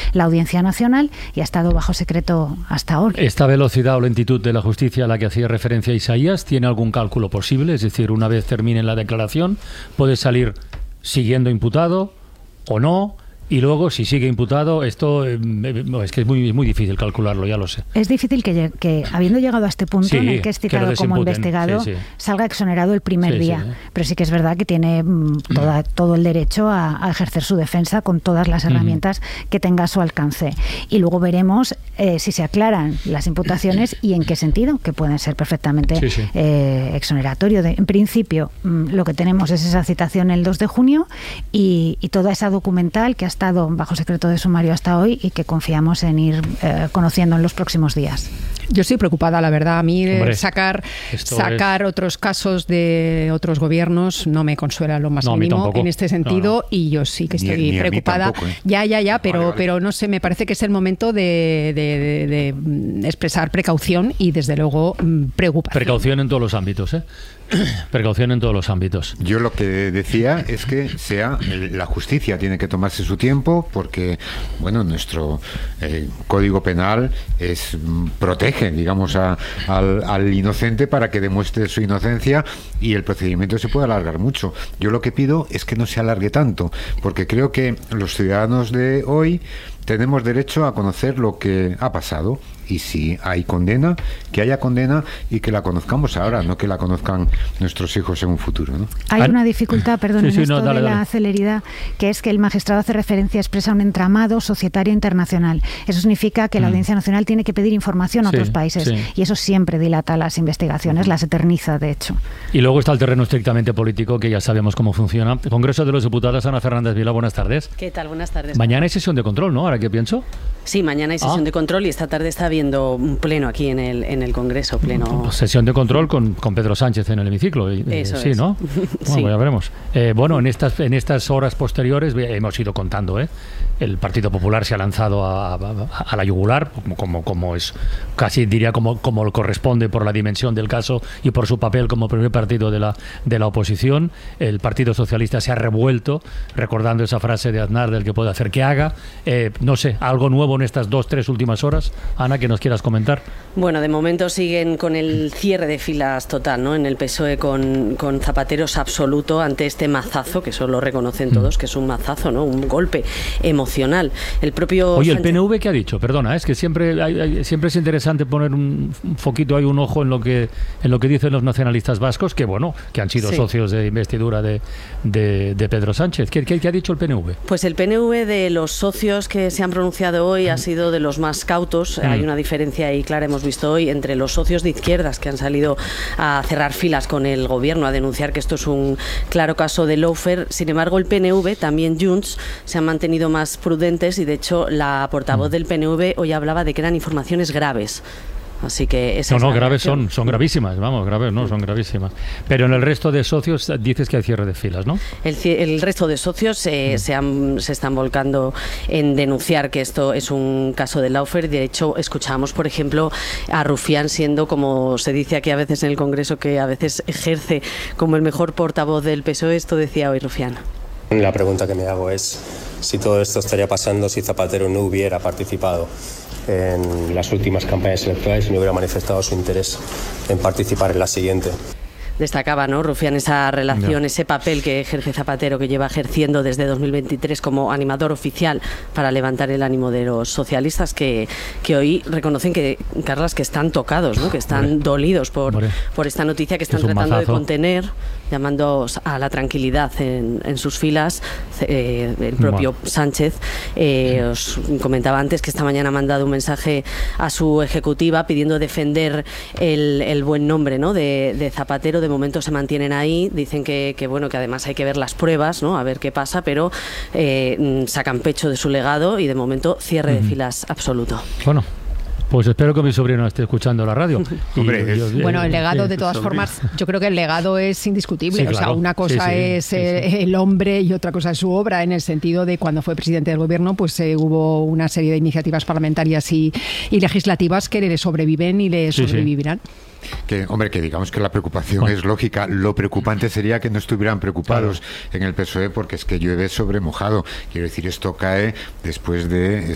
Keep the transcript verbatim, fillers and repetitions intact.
la Audiencia Nacional y ha estado bajo secreto hasta ahora. ¿Esta velocidad o lentitud de la justicia a la que hacía referencia Isaías tiene algún cálculo posible? Es decir, una vez termine la declaración, ¿puede salir siguiendo imputado o no? Y luego, si sigue imputado, esto eh, es que es muy, muy difícil calcularlo, ya lo sé. Es difícil que, que habiendo llegado a este punto sí, en el que es citado que como investigado, sí, sí. salga exonerado el primer sí, día. Sí. Pero sí que es verdad que tiene mm, toda, todo el derecho a, a ejercer su defensa con todas las herramientas uh-huh. que tenga a su alcance. Y luego veremos eh, si se aclaran las imputaciones y en qué sentido, que pueden ser perfectamente sí, sí. Eh, exoneratorio. De, en principio, mm, lo que tenemos es esa citación el dos de junio y, y toda esa documental que hasta estado bajo secreto de sumario hasta hoy y que confiamos en ir eh, conociendo en los próximos días. Yo estoy preocupada, la verdad. A mí Hombre, sacar sacar es... otros casos de otros gobiernos no me consuela lo más no, mínimo en este sentido no, no. y yo sí que estoy ni, ni preocupada. Tampoco, ¿eh? Ya, ya, ya, pero, vale, vale. pero no sé, me parece que es el momento de, de, de, de expresar precaución y desde luego preocupación. Precaución en todos los ámbitos, ¿eh? Precaución en todos los ámbitos. Yo lo que decía es que sea la justicia tiene que tomarse su tiempo porque, bueno, nuestro eh, Código Penal es protege, digamos, a, al, al inocente para que demuestre su inocencia y el procedimiento se puede alargar mucho. Yo lo que pido es que no se alargue tanto, porque creo que los ciudadanos de hoy tenemos derecho a conocer lo que ha pasado y si hay condena, que haya condena y que la conozcamos ahora, no que la conozcan nuestros hijos en un futuro, ¿no? Hay una dificultad, perdón, sí, sí, en esto no, dale, de la dale. celeridad, que es que el magistrado hace referencia expresa a un entramado societario internacional. Eso significa que la Audiencia Nacional tiene que pedir información a sí, otros países sí. y eso siempre dilata las investigaciones, uh-huh. las eterniza, de hecho. Y luego está el terreno estrictamente político, que ya sabemos cómo funciona. Congreso de los Diputados, Ana Fernández Vila, buenas tardes. ¿Qué tal? Buenas tardes. Mañana hay sesión de control, ¿no? Ahora que pienso. Sí, mañana hay sesión ah. de control y esta tarde está habiendo un pleno aquí en el en el Congreso. Pleno. Pues sesión de control con, con Pedro Sánchez en el hemiciclo. Eso sí, es. ¿no? sí. Bueno, ya veremos. Eh, bueno, en estas en estas horas posteriores hemos ido contando, ¿eh? El Partido Popular se ha lanzado a, a, a la yugular, como, como, como es, casi diría como, como corresponde por la dimensión del caso y por su papel como primer partido de la, de la oposición. El Partido Socialista se ha revuelto, recordando esa frase de Aznar del que puede hacer que haga. Eh, no sé, algo nuevo en estas dos, tres últimas horas. Ana, que nos quieras comentar. Bueno, de momento siguen con el cierre de filas total, ¿no? En el P S O E con, con Zapateros absoluto ante este mazazo, que eso lo reconocen todos, que es un mazazo, ¿no? Un golpe emocional. El propio Oye, Sánchez... ¿el P N V qué ha dicho? Perdona, es que siempre hay, hay, siempre es interesante poner un, un foquito, hay un ojo en lo que en lo que dicen los nacionalistas vascos, que bueno, que han sido sí. socios de investidura de, de, de Pedro Sánchez. ¿Qué, qué, ¿Qué ha dicho el P N V? Pues el P N V de los socios que se han pronunciado hoy mm. ha sido de los más cautos. Mm. Hay una diferencia ahí clara, hemos visto hoy, entre los socios de izquierdas que han salido a cerrar filas con el gobierno, a denunciar que esto es un claro caso de lawfare. Sin embargo, el P N V, también Junts, se han mantenido más prudentes y de hecho la portavoz del P N V hoy hablaba de que eran informaciones graves. Así que esa no, es no, la graves reacción. son, son gravísimas, vamos, graves no, son gravísimas. Pero en el resto de socios dices que hay cierre de filas, ¿no? El, el resto de socios eh, mm. se, han, se están volcando en denunciar que esto es un caso de lawfare. De hecho, escuchamos, por ejemplo, a Rufián siendo, como se dice aquí a veces en el Congreso, que a veces ejerce como el mejor portavoz del P S O E. Esto decía hoy Rufián. La pregunta que me hago es si todo esto estaría pasando si Zapatero no hubiera participado en las últimas campañas electorales y no hubiera manifestado su interés en participar en la siguiente. Destacaba, ¿no, Rufián, esa relación, no. ese papel que ejerce Zapatero, que lleva ejerciendo desde dos mil veintitrés como animador oficial para levantar el ánimo de los socialistas, que, que hoy reconocen que, Carlas, que están tocados, ¿no? Que están Hombre. dolidos por, por esta noticia, que están tratando mazazo. de contener, llamando a la tranquilidad en, en sus filas. Eh, el propio bueno. Sánchez eh, os comentaba antes que esta mañana ha mandado un mensaje a su ejecutiva pidiendo defender el, el buen nombre, ¿no? de, de Zapatero. De momento se mantienen ahí, dicen que, que bueno, que además hay que ver las pruebas, ¿no? A ver qué pasa, pero eh, sacan pecho de su legado y de momento cierre de filas absoluto. Bueno, pues espero que mi sobrino esté escuchando la radio. Hombre, es, yo, bueno, el legado de todas formas, yo creo que el legado es indiscutible. Sí, claro. O sea, una cosa sí, sí, es sí, sí. el hombre y otra cosa es su obra, en el sentido de cuando fue presidente del gobierno, pues eh, hubo una serie de iniciativas parlamentarias y, y legislativas que le sobreviven y le sobrevivirán. Sí, sí. Que, hombre, que digamos que la preocupación bueno. es lógica. Lo preocupante sería que no estuvieran preocupados claro. en el P S O E, porque es que llueve sobre mojado. Quiero decir, esto cae después de